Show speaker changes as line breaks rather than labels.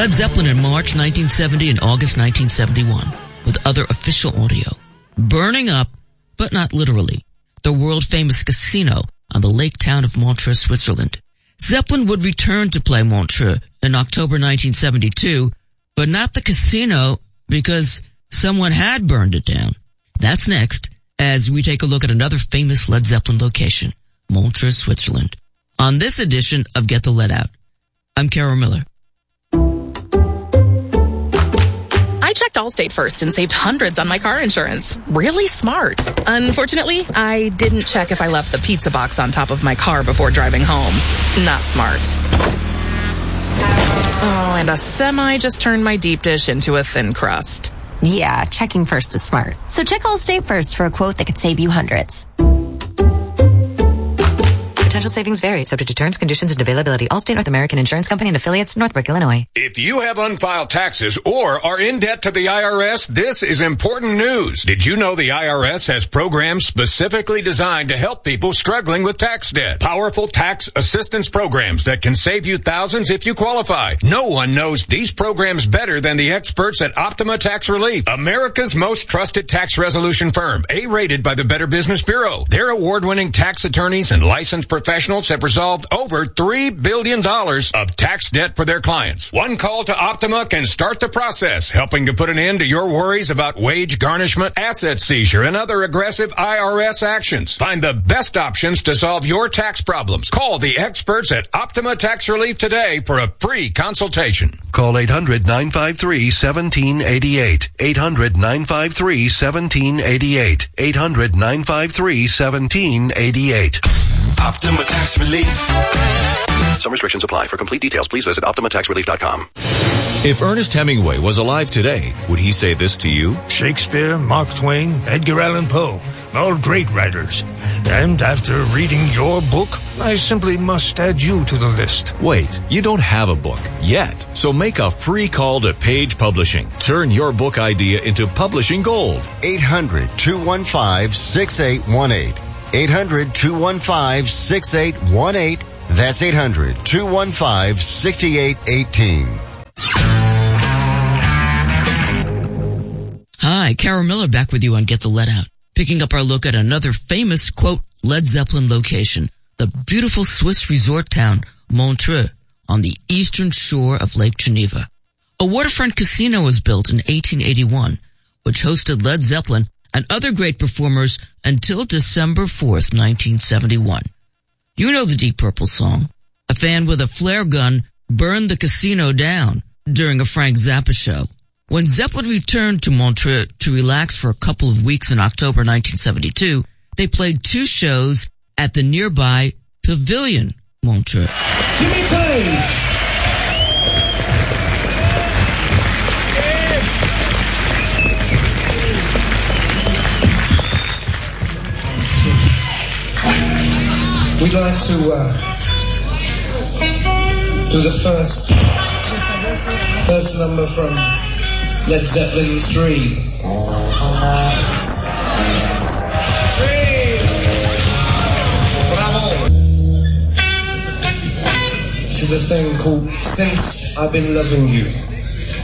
Led Zeppelin in March 1970 and August 1971, with other official audio. Burning up, but not literally, the world-famous casino on the lake town of Montreux, Switzerland. Zeppelin would return to play Montreux in October 1972, but not the casino because someone had burned it down. That's next, as we take a look at another famous Led Zeppelin location, Montreux, Switzerland. On this edition of Get the Lead Out, I'm Carol Miller.
I checked Allstate first and saved hundreds on my car insurance. Really smart. Unfortunately, I didn't check if I left the pizza box on top of my car before driving home. Not smart. Oh, and a semi just turned my deep dish into a thin crust.
Yeah, checking first is smart. So check Allstate first for a quote that could save you hundreds.
Potential savings vary, subject to terms, conditions, and availability. Allstate North American Insurance Company and affiliates, Northbrook, Illinois.
If you have unfiled taxes or are in debt to the IRS, this is important news. Did you know the IRS has programs specifically designed to help people struggling with tax debt? Powerful tax assistance programs that can save you thousands if you qualify. No one knows these programs better than the experts at Optima Tax Relief, America's most trusted tax resolution firm, A-rated by the Better Business Bureau. Their award-winning tax attorneys and licensed professionals have resolved over $3 billion of tax debt for their clients. One call to Optima can start the process, helping to put an end to your worries about wage garnishment, asset seizure, and other aggressive IRS actions. Find the best options to solve your tax problems. Call the experts at Optima Tax Relief today for a free consultation.
Call 800-953-1788. 800-953-1788. 800-953-1788.
Optima Tax Relief.
Some restrictions apply. For complete details, please visit OptimaTaxRelief.com.
If Ernest Hemingway was alive today, would he say this to you?
Shakespeare, Mark Twain, Edgar Allan Poe, all great writers. And after reading your book, I simply must add you to the list.
Wait, you don't have a book yet. So make a free call to Page Publishing. Turn your book idea into publishing gold.
800-215-6818. 800-215-6818. That's 800-215-6818.
Hi, Carol Miller back with you on Get the Lead Out, picking up our look at another famous, quote, Led Zeppelin location, the beautiful Swiss resort town, Montreux, on the eastern shore of Lake Geneva. A waterfront casino was built in 1881, which hosted Led Zeppelin and other great performers until December 4th, 1971. You know the Deep Purple song. A fan with a flare gun burned the casino down during a Frank Zappa show. When Zeppelin returned to Montreux to relax for a couple of weeks in October 1972, they played 2 shows at the nearby Pavilion Montreux.
Jimmy Page!
We'd like to do the first number from Led Zeppelin 3. Bravo! This is a thing called Since I've Been Loving You.